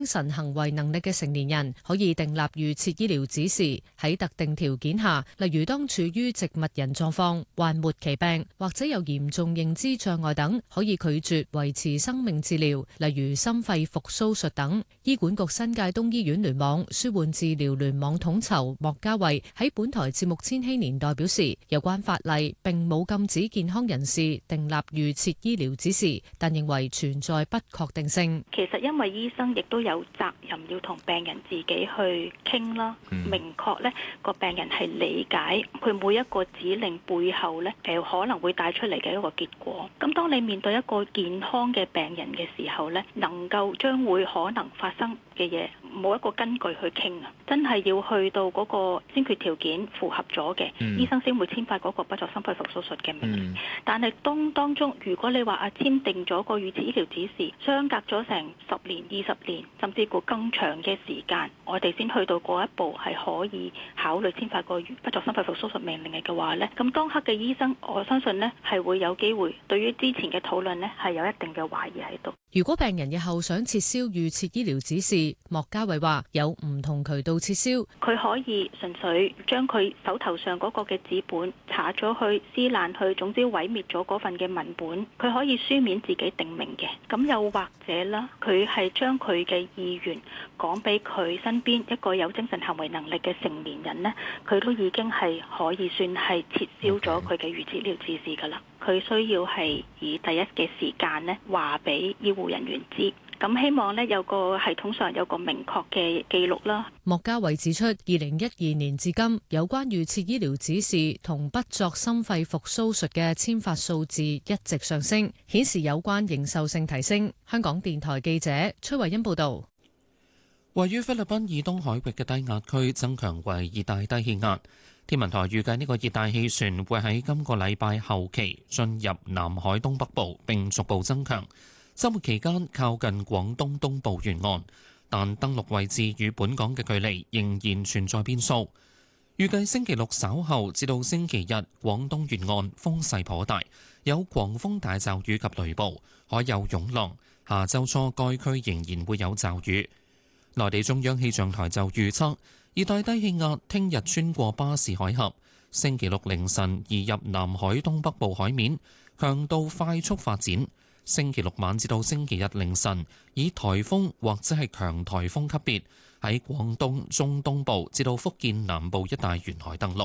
精神行為能力嘅成年人可以訂立預設醫療指示，喺特定條件下，例如當處於植物人狀況、患末期病或者有嚴重認知障礙等，可以拒絕維持生命治療，例如心肺復甦術等。醫管局新界東醫院聯網舒緩治療聯網統籌莫家慧喺本台節目《千禧年代》表示，有關法例並冇禁止健康人士訂立預設醫療指示，但認為存在不確定性。 其實因為醫生亦都有責任要同病人自己去傾啦，明確呢個病人係理解佢每一個指令背後呢可能會帶出嚟嘅一個結果。咁當你面對一個健康嘅病人嘅時候呢，能夠將會可能發生嘅嘢冇一個根據去傾啊，真係要去到嗰個先決條件符合咗嘅，醫生先會簽發嗰個不作心肺復甦術嘅命令。但係當中，如果你話簽訂咗個預設醫療指示，相隔咗成10年、20年，甚至乎更長嘅時間，我哋先去到嗰一步係可以考慮簽發個不作心肺復甦術命令嘅話呢，咁當刻嘅醫生，我相信呢係會有機會對於之前嘅討論呢係有一定嘅懷疑喺度。 如果病人日後想撤銷預設醫療指示，莫家慧話有唔同渠道撤銷， 佢可以純粹將佢手頭上嗰個嘅紙本查咗去、撕爛去，總之毀滅咗嗰份嘅文本。佢可以書面自己定名嘅，咁又或者啦，佢係將佢嘅意願講俾佢身邊一個有精神行為能力嘅成年人呢，佢都已經係可以算係撤銷咗佢嘅預設醫療指示㗎啦。佢需要係以第一嘅時間呢話俾醫護人員知，咁希望呢有個系統上有個明確嘅記錄啦。 莫家慧指出，2012年至今有關預設醫療指示同不作心肺復甦術嘅簽發數字一直上升，顯示有關認受性提升。香港電台記者崔慧欣報道。 位於菲律賓以東海域嘅低壓區增強為熱帶低氣壓。天文台預計呢個熱帶氣旋會喺今個禮拜後期進入南海東北部並逐步增強，週末期間靠近廣東東部沿岸，但登陸位置與本港嘅距離仍然存在變數。預計星期六稍後至到星期日，廣東沿岸風勢頗大，有狂風大驟雨及雷暴，海有湧浪。下週初該區仍然會有驟雨。內地中央氣象台就預測，熱帶低氣壓聽日穿過巴士海峽，星期六凌晨移入南海東北部海面，強度快速發展。星期六晚至到星期日凌晨，以颱風或者係強颱風級別喺廣東中東部至到福建南部一帶沿海登陸。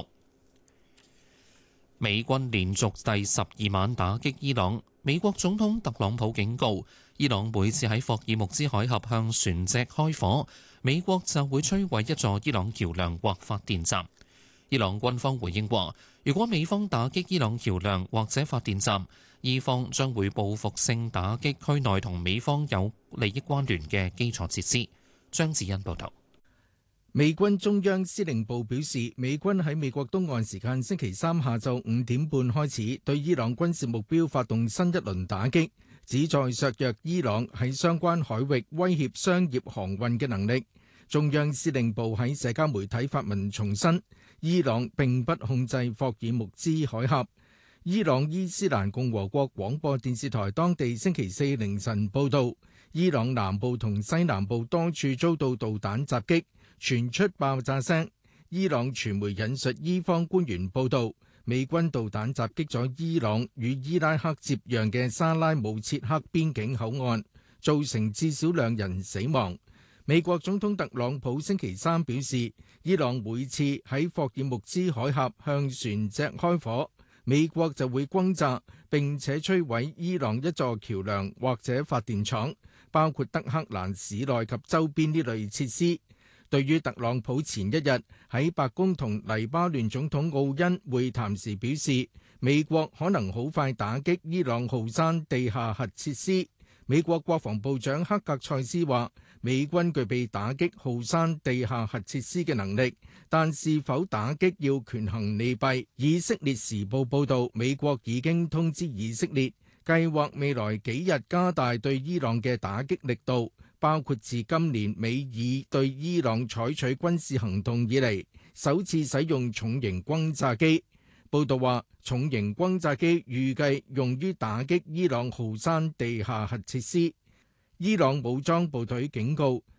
美軍連續第12晚打擊伊朗，美國總統特朗普警告，伊朗每次喺霍爾木茲海峽向船隻開火，美國就會摧毀一座伊朗橋梁或發電站。伊朗軍方回應話，如果美方打擊伊朗橋梁或者發電站，伊方將會報復性打擊區內同美方有利益關聯嘅基礎設施。張子欣報道。 美軍中央司令部表示，美軍喺美國東岸時間星期三下晝5點半開始對伊朗軍事目標發動新一輪打擊，旨在削弱伊朗喺相關海域威脅商業航運嘅能力。中央司令部喺社交媒體發文重申，伊朗並不控制霍爾木茲海峽。伊朗伊斯蘭共和國廣播電視台當地星期四凌晨報道，伊朗南部同西南部多處遭到導彈襲擊，傳出爆炸聲。伊朗傳媒引述伊方官員報道，美軍導彈襲擊咗伊朗與伊拉克接壤嘅沙拉姆切克邊境口岸，造成至少2人死亡。美國總統特朗普星期三表示，伊朗每次喺霍爾木茲海峽向船隻開火，美國就會轟炸並且摧毀伊朗一座橋梁或者發電廠，包括德黑蘭市內及周邊呢類設施。對於特朗普前一日喺白宮同黎巴嫩總統奧恩會談時表示，美國可能好快打擊伊朗浩山地下核設施。美國國防部長克格塞斯話，美軍具備打擊浩山地下核設施嘅能力，但是否打擊要權衡利弊。以色列時報報導，美國已經通知以色列，計劃未來幾日加大對伊朗嘅打擊力度，包括自今年美以對伊朗採取軍事行動以嚟，首次使用重型轟炸機。報道話，重型轟炸機預計用於打擊伊朗浩山地下核設施。伊朗武裝部隊警告，